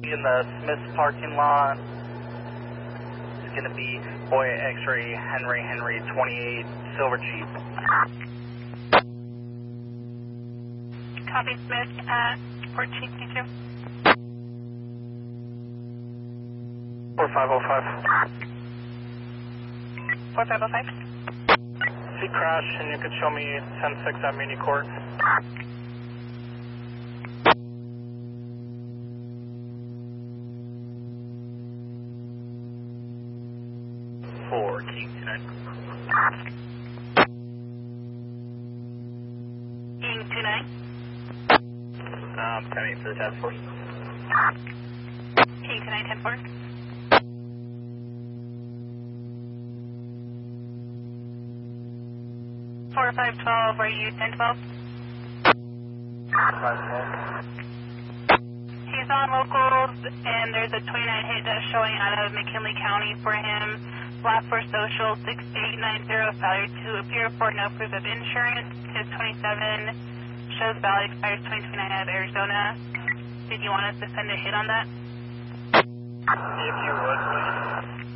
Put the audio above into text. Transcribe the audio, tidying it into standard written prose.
in the Smith's parking lot. It's going to be Boy X-ray Henry 28 Silver Jeep. Copy Smith at 1452. 4505. 4505. See crash, and you could show me 10-6 at Muni Court. For King 29. King 29. 10-8 for the task force. King 29, 10-4. Four 512, are you 1012? 512. He's on locals, and there's a 29 hit that's showing out of McKinley County for him. Last for social 6890, failure to appear for no proof of insurance. His 27 shows valid expires 2029 out of Arizona. Did you want us to send a hit on that? If you would, please.